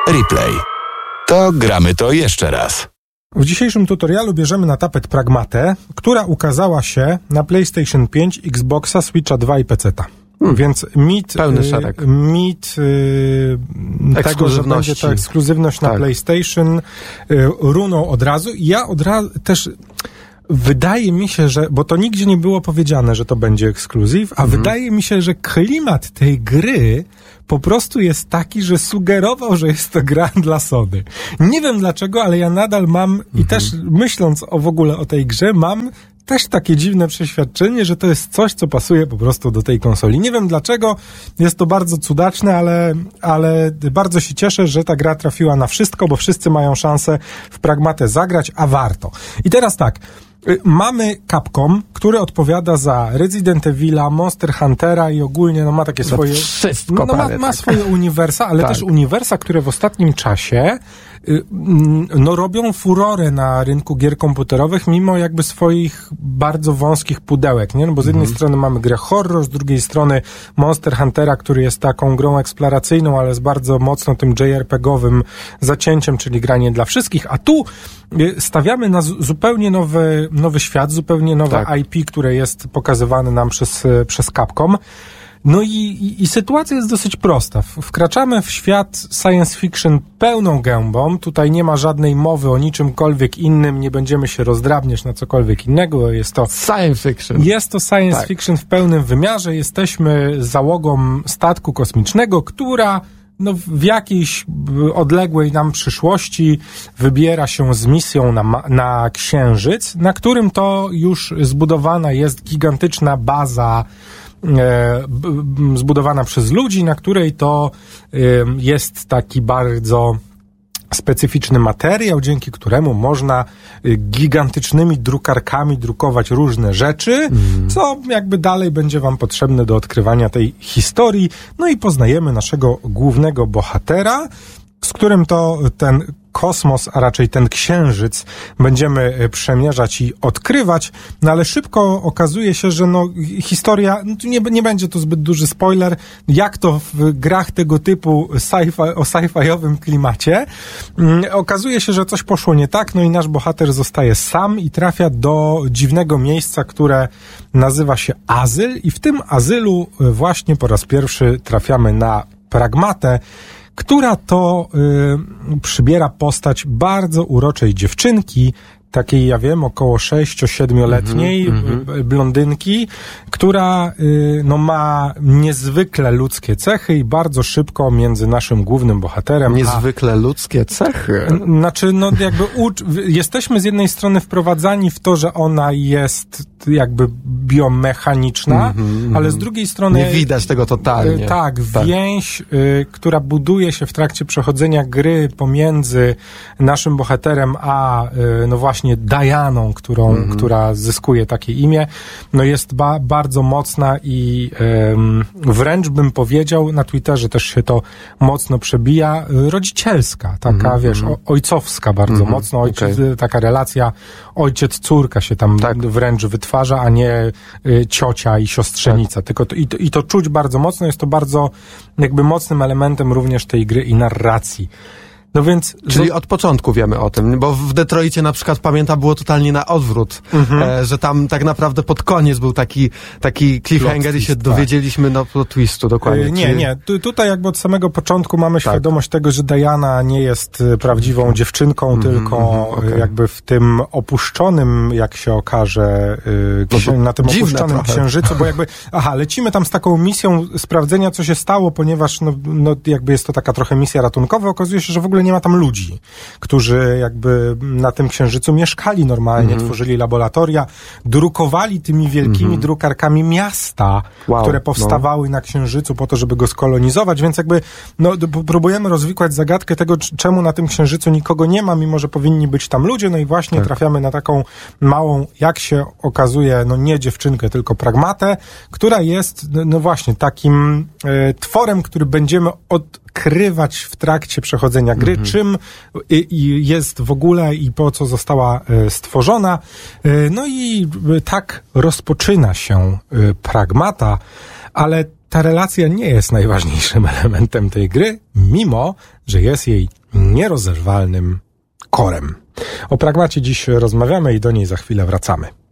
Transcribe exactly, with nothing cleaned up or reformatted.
Replay. To gramy to jeszcze raz. W dzisiejszym tutorialu bierzemy na tapet Pragmatę, która ukazała się na PlayStation pięć, Xboxa, Switcha dwa i peceta. Hmm. Więc mit, Pełny szereg. y, mit y, tego, że będzie to ekskluzywność na tak. PlayStation, y, runął od razu. Ja od razu też... Wydaje mi się, że, bo to nigdzie nie było powiedziane, że to będzie ekskluzyw, a mhm. wydaje mi się, że klimat tej gry po prostu jest taki, że sugerował, że jest to gra dla Sony. Nie wiem dlaczego, ale ja nadal mam mhm. i też myśląc o w ogóle o tej grze, mam też takie dziwne przeświadczenie, że to jest coś, co pasuje po prostu do tej konsoli. Nie wiem dlaczego, jest to bardzo cudaczne, ale, ale bardzo się cieszę, że ta gra trafiła na wszystko, bo wszyscy mają szansę w Pragmatę zagrać, a warto. I teraz tak, mamy Capcom, który odpowiada za Resident Evila, Monster Huntera i ogólnie no, ma takie za swoje... Wszystko no, ma, tak. ma swoje uniwersa, ale tak. też uniwersa, które w ostatnim czasie no robią furorę na rynku gier komputerowych, mimo jakby swoich bardzo wąskich pudełek, nie? No bo z jednej mhm. strony mamy grę horror, z drugiej strony Monster Huntera, który jest taką grą eksploracyjną, ale z bardzo mocno tym J R P G-owym zacięciem, czyli granie dla wszystkich, a tu stawiamy na zupełnie nowy, nowy świat, zupełnie nowe tak. I P, które jest pokazywane nam przez, przez Capcom. No i, i, i sytuacja jest dosyć prosta. Wkraczamy w świat science fiction pełną gębą. Tutaj nie ma żadnej mowy o niczymkolwiek innym. Nie będziemy się rozdrabniać na cokolwiek innego. Jest to science fiction. Jest to science tak. fiction w pełnym wymiarze. Jesteśmy załogą statku kosmicznego, która no, w jakiejś odległej nam przyszłości wybiera się z misją na, na Księżyc, na którym to już zbudowana jest gigantyczna baza zbudowana przez ludzi, na której to jest taki bardzo specyficzny materiał, dzięki któremu można gigantycznymi drukarkami drukować różne rzeczy, mm. co jakby dalej będzie wam potrzebne do odkrywania tej historii. No i poznajemy naszego głównego bohatera, z którym to ten kosmos, a raczej ten księżyc będziemy przemierzać i odkrywać, no ale szybko okazuje się, że no historia, no tu nie, nie będzie to zbyt duży spoiler, jak to w grach tego typu sci-fi, o sci-fiowym klimacie. Mm, okazuje się, że coś poszło nie tak, no i nasz bohater zostaje sam i trafia do dziwnego miejsca, które nazywa się Azyl i w tym azylu właśnie po raz pierwszy trafiamy na Pragmatę, która to y, przybiera postać bardzo uroczej dziewczynki, takiej, ja wiem, około sześcio-siedmioletniej mm-hmm. blondynki, która y, no, ma niezwykle ludzkie cechy i bardzo szybko między naszym głównym bohaterem... Niezwykle a, ludzkie cechy? N- znaczy, no jakby ucz- jesteśmy z jednej strony wprowadzani w to, że ona jest jakby biomechaniczna, mm-hmm, ale z drugiej strony... Nie widać tego totalnie. Y, tak, tak, więź, y, która buduje się w trakcie przechodzenia gry pomiędzy naszym bohaterem a y, no właśnie Dianą, którą, mm-hmm. która zyskuje takie imię, no jest ba- bardzo mocna i ym, wręcz bym powiedział, na Twitterze też się to mocno przebija, rodzicielska, taka mm-hmm. wiesz, o, ojcowska bardzo mm-hmm. mocno, ojciec, okay. taka relacja ojciec-córka się tam tak. wręcz wytwarza, a nie y, ciocia i siostrzenica, tak. tylko to, i, to, i to czuć bardzo mocno, jest to bardzo jakby mocnym elementem również tej gry i narracji. No więc, Czyli od początku wiemy o tym, bo w Detroicie na przykład, pamiętam, było totalnie na odwrót, mhm. e, że tam tak naprawdę pod koniec był taki, taki cliffhanger twist, i się tak. dowiedzieliśmy no, do twistu dokładnie. E, nie, Czy... nie. Tu, tutaj jakby od samego początku mamy tak. świadomość tego, że Diana nie jest prawdziwą dziewczynką, mm, tylko mm, okay. jakby w tym opuszczonym, jak się okaże, ksi- no na tym opuszczonym trochę. księżycu, bo jakby, aha, lecimy tam z taką misją sprawdzenia, co się stało, ponieważ no, no jakby jest to taka trochę misja ratunkowa, okazuje się, że w ogóle nie ma tam ludzi, którzy jakby na tym księżycu mieszkali normalnie, mm. tworzyli laboratoria, drukowali tymi wielkimi mm. drukarkami miasta, wow, które powstawały no. na księżycu po to, żeby go skolonizować, więc jakby no, próbujemy rozwikłać zagadkę tego, czemu na tym księżycu nikogo nie ma, mimo że powinni być tam ludzie, no i właśnie tak. trafiamy na taką małą, jak się okazuje, no nie dziewczynkę, tylko Pragmatę, która jest, no właśnie, takim e, tworem, który będziemy odkrywać w trakcie przechodzenia gry, mm-hmm. czym i jest w ogóle i po co została stworzona. No i tak rozpoczyna się Pragmata, ale ta relacja nie jest najważniejszym elementem tej gry, mimo że jest jej nierozerwalnym korem. O pragmacie dziś rozmawiamy i do niej za chwilę wracamy.